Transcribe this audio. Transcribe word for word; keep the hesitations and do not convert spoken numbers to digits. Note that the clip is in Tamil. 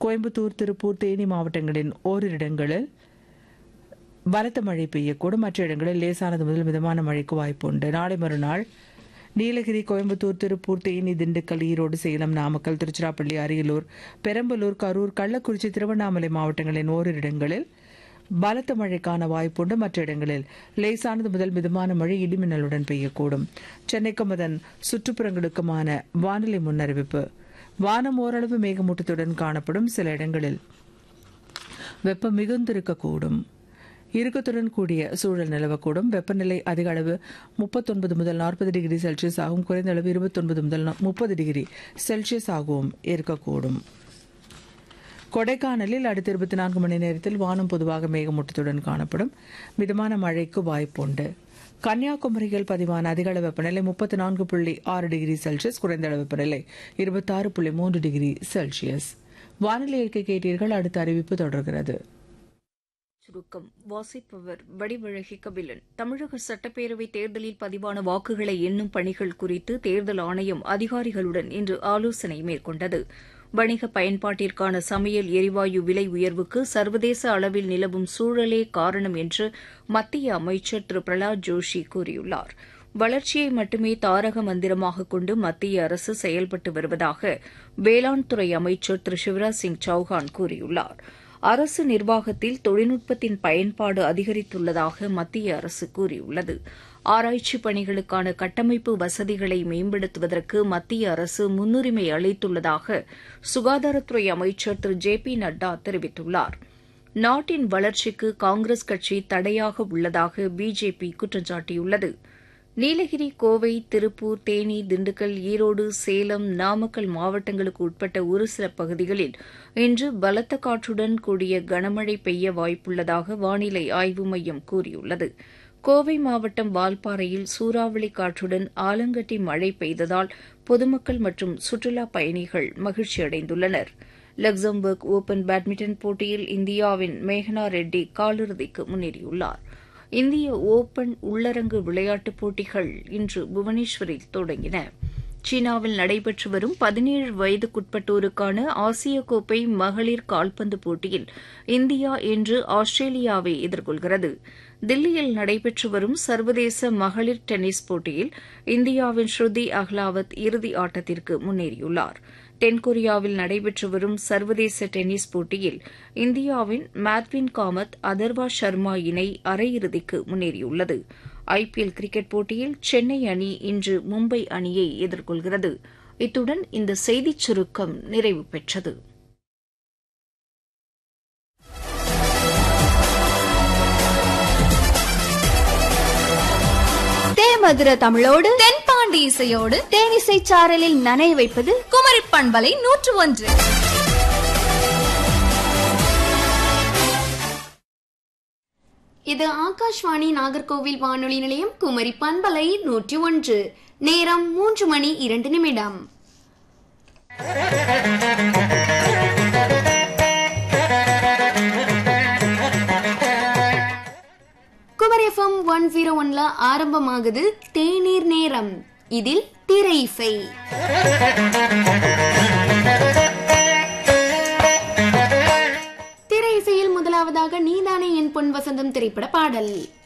கோயம்புத்தூர், திருப்பூர், தேனி மாவட்டங்களின் ஓரிரு இடங்களில் பலத்த மழை பெய்யக்கூடும். மற்ற இடங்களில் லேசானது முதல் மிதமான மழைக்கு வாய்ப்புண்டு. நாளை மறுநாள் நீலகிரி, கோயம்புத்தூர், திருப்பூர், தேனி, திண்டுக்கல், ஈரோடு, சேலம், நாமக்கல், திருச்சிராப்பள்ளி, அரியலூர், பெரம்பலூர், கரூர், கள்ளக்குறிச்சி, திருவண்ணாமலை மாவட்டங்களின் ஓரிரு இடங்களில் பலத்த மழைக்கான வாய்ப்புண்டு. மற்ற இடங்களில் லேசானது முதல் மிதமான மழை இடிமின்னலுடன் பெய்யக்கூடும். சென்னைக்கும் அதன் சுற்றுப்புறங்களுக்குமான வானிலை முன்னறிவிப்பு. வானம் ஓரளவு மேகமூட்டத்துடன் காணப்படும். சில இடங்களில் வெப்பம் மிகுந்திருக்கக்கூடும். இறுக்கத்துடன் கூடிய சூழல் நிலவக்கூடும். வெப்பநிலை அதிக அளவு முப்பத்தொன்பது முதல் நாற்பது டிகிரி செல்சியஸ் ஆகவும், குறைந்த அளவு இருபத்தொன்பது முதல் முப்பது டிகிரி செல்சியஸ் ஆகவும் இருக்கக்கூடும். கொடைக்கானலில் அடுத்த இருபத்தி நான்கு மணி நேரத்தில் வானம் பொதுவாக மேகமூட்டத்துடன் காணப்படும். மிதமான மழைக்கு வாய்ப்புண்டு. கன்னியாகுமரியில் பதிவான அதிக அளவு வெப்பநிலை முப்பத்தி நான்கு புள்ளி ஆறு டிகிரி செல்சியஸ், குறைந்த அளவு வெப்பநிலை இருபத்தி ஆறு புள்ளி மூன்று டிகிரி செல்சியஸ். வானிலை அறிக்கை கேட்டீர்கள். அடுத்த அறிவிப்பு தொடர்கிறது. சுருக்கம் வாசிப்பவர் வடிவழகி கபிலன். தமிழக சட்டப்பேரவைத் தேர்தலில் பதிவான வாக்குகளை எண்ணும் பணிகள் குறித்து தேர்தல் ஆணையம் அதிகாரிகளுடன் இன்று ஆலோசனை மேற்கொண்டது. வணிக பயன்பாட்டிற்கான சமையல் எரிவாயு விலை உயர்வுக்கு சர்வதேச அளவில் நிலவும் சூழலே காரணம் என்று மத்திய அமைச்சர் திரு பிரகலாத் ஜோஷி கூறியுள்ளார். வளர்ச்சியை மட்டுமே தாரக மந்திரமாக கொண்டு மத்திய அரசு செயல்பட்டு வருவதாக வேளாண் துறை அமைச்சர் திரு சிவராஜ் சிங் சௌஹான் கூறியுள்ளார். அரசு நிர்வாகத்தில் தொழில்நுட்பத்தின் பயன்பாடு அதிகரித்துள்ளதாக மத்திய அரசு கூறியுள்ளது. ஆராய்ச்சி பணிகளுக்கான கட்டமைப்பு வசதிகளை மேம்படுத்துவதற்கு மத்திய அரசு முன்னுரிமை அளித்துள்ளதாக சுகாதாரத்துறை அமைச்சர் திரு ஜே பி நட்டா தெரிவித்துள்ளார். நாட்டின் வளர்ச்சிக்கு காங்கிரஸ் கட்சி தடையாக உள்ளதாக பிஜேபி குற்றம் சாட்டியுள்ளது. நீலகிரி, கோவை, திருப்பூர், தேனி, திண்டுக்கல், ஈரோடு, சேலம், நாமக்கல் மாவட்டங்களுக்கு உட்பட்ட ஒரு சில பகுதிகளில் இன்று பலத்த காற்றுடன் கூடிய கனமழை பெய்ய வாய்ப்புள்ளதாக வானிலை ஆய்வு மையம் கூறியுள்ளது. கோவை மாவட்டம் வால்பாறையில் சூறாவளி காற்றுடன் ஆலங்கட்டி மழை பெய்ததால் பொதுமக்கள் மற்றும் சுற்றுலாப் பயணிகள் மகிழ்ச்சியடைந்துள்ளனர். லக்சம்பர்க் ஓபன் பேட்மிண்டன் போட்டியில் இந்தியாவின் மேகனா ரெட்டி காலிறுதிக்கு முன்னேறியுள்ளார். இந்திய ஓபன் உள்ளரங்கு விளையாட்டுப் போட்டிகள் இன்று புவனேஸ்வரில் தொடங்கின. சீனாவில் நடைபெற்று வரும் பதினேழு வயதுக்குட்பட்டோருக்கான ஆசிய கோப்பை மகளிர் கால்பந்து போட்டியில் இந்தியா இன்று ஆஸ்திரேலியாவை எதிர்கொள்கிறது. தில்லியில் நடைபெற்று வரும் சர்வதேச மகளிர் டென்னிஸ் போட்டியில் இந்தியாவின் ஸ்ருதி அஹ்லாவத் இறுதி ஆட்டத்திற்கு முன்னேறியுள்ளார். தென்கொரியாவில் நடைபெற்று வரும் சர்வதேச டென்னிஸ் போட்டியில் இந்தியாவின் மேத்வின் காமத், அதர்வா சர்மா இணை அரையிறுதிக்கு முன்னேறியுள்ளது. ஐபிஎல் கிரிக்கெட் போட்டியில் சென்னை அணி இன்று மும்பை அணியை எதிர்கொள்கிறது. இத்துடன் இந்த செய்திச் சுருக்கம் நிறைவு பெற்றது. மதுர தமிழோடு தென்பாண்டி இசையோடு தேனிசை சாரலில் நனைய வைப்பது குமரி பண்பலை நூற்று ஒன்று. இது ஆகாஷ்வாணி நாகர்கோவில் வானொலி நிலையம், குமரி பண்பலை நூற்றி ஒன்று. நேரம் மூன்று மணி இரண்டு நிமிடம். குமரி எஃப்எம் ஒன் ஜீரோ ஒன்ல ஆரம்பமாகுது தேநீர் நேரம். இதில் திரை இசை. திரை இசையில் முதலாவதாக நீதானே என் பொன் வசந்தம் திரைப்பட பாடல்.